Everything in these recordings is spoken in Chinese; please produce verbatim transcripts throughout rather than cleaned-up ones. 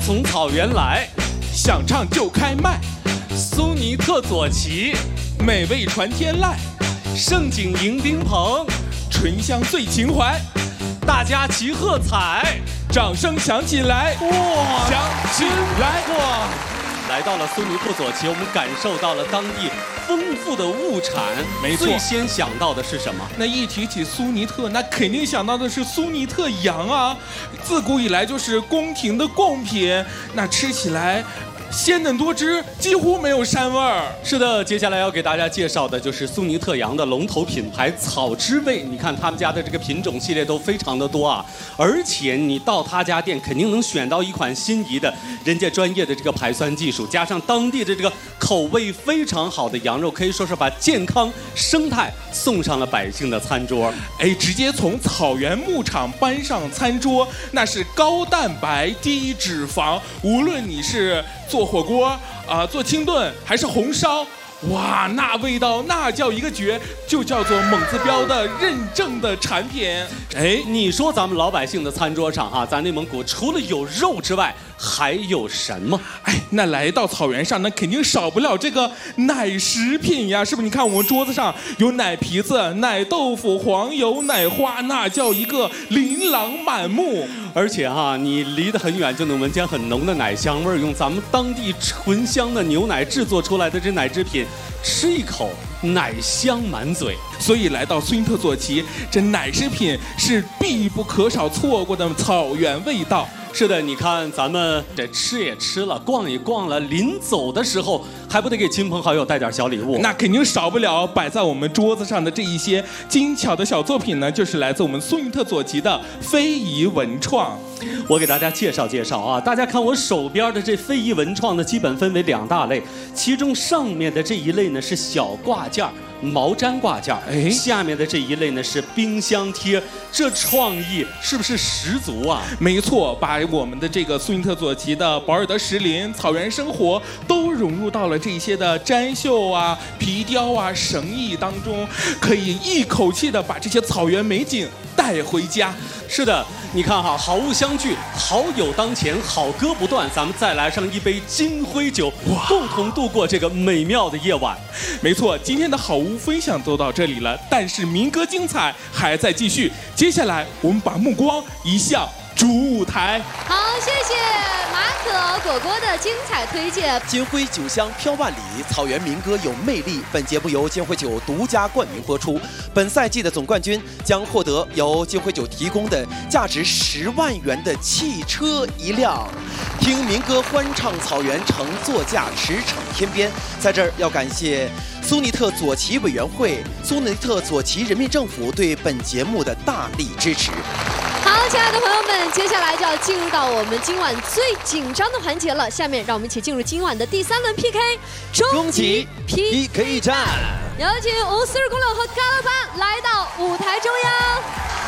从草原来， 想唱就开麦， 苏尼特左旗， 美味传天籁， 盛景迎宾朋， 醇香醉情怀， 大家齐喝彩， 掌声响起来， 哇， 响起来！ 哇！来到了苏尼特左旗，我们感受到了当地丰富的物产。 没错， 最先想到的是什么？ 那一提起苏尼特，那肯定想到的是苏尼特羊啊，自古以来就是宫廷的贡品，那吃起来鲜嫩多汁，几乎没有膻味儿。 是的，接下来要给大家介绍的就是苏尼特羊的龙头品牌草之味。你看他们家的这个品种系列都非常的多啊，而且你到他家店肯定能选到一款心仪的，人家专业的这个排酸技术，加上当地的这个口味非常好的羊肉，可以说是把健康生态送上了百姓的餐桌。 哎，直接从草原牧场搬上餐桌，那是高蛋白低脂肪，无论你是做火锅啊、呃，做清炖还是红烧，哇，那味道那叫一个绝，就叫做蒙自标的认证的产品。 哎，你说咱们老百姓的餐桌上啊，咱内蒙古除了有肉之外，还有什么？ 哎，那来到草原上，那肯定少不了这个奶食品呀，是不是？你看我们桌子上有奶皮子、奶豆腐、黄油、奶花，那叫一个琳琅满目。 而且哈、啊，你离得很远就能闻见很浓的奶香味儿，用咱们当地醇香的牛奶制作出来的这奶制品，吃一口奶香满嘴。 所以来到苏尼特左旗，这奶食品是必不可少错过的草原味道。 是的，你看咱们这吃也吃了，逛也逛了，临走的时候还不得给亲朋好友带点小礼物？ 那肯定少不了摆在我们桌子上的这一些精巧的小作品呢，就是来自我们苏尼特左旗的非遗文创。 我给大家介绍介绍啊，大家看我手边的这非遗文创呢，基本分为两大类，其中上面的这一类呢是小挂件、毛毡挂件，哎，下面的这一类呢是冰箱贴，这创意是不是十足啊？ 没错，把我们的这个苏尼特左旗的保尔德石林、草原生活都融入到了这些的毡绣啊、皮雕啊、绳艺当中，可以一口气的把这些草原美景带回家。 是的，你看哈，好物相聚，好友当前，好歌不断，咱们再来上一杯金辉酒，共同度过这个美妙的夜晚。 没错，今天的好物分享都到这里了，但是民歌精彩还在继续。接下来我们把目光移向主舞台。 好，谢谢马可果果的精彩推荐。 金辉酒香飘万里，草原民歌有魅力。本节目由金辉酒独家冠名播出。本赛季的总冠军将获得由金辉酒提供的价值十万元的汽车一辆。听民歌欢唱草原，乘座驾驰骋天边。在这儿要感谢苏尼特左旗委员会、苏尼特左旗人民政府对本节目的大力支持。 好，亲爱的朋友们，接下来就要进入到我们今晚最紧张的环节了。下面让我们一起进入今晚的第三轮 P K， 终极 P K 战。有请五四二公六和嘎拉巴来到舞台中央。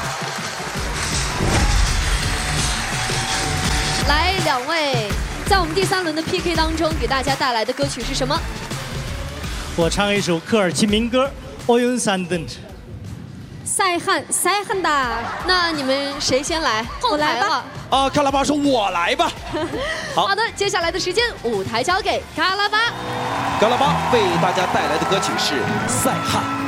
来，两位，在我们第三轮的 P K 当中，给大家带来的歌曲是什么？ 我唱一首科尔沁民歌《오윤 산든》。 赛汉，赛汉的。那你们谁先来？后台了。 啊，卡拉巴说：“我来吧。” 好，好的，接下来的时间，舞台交给嘎拉巴。 嘎拉巴为大家带来的歌曲是《赛汉》。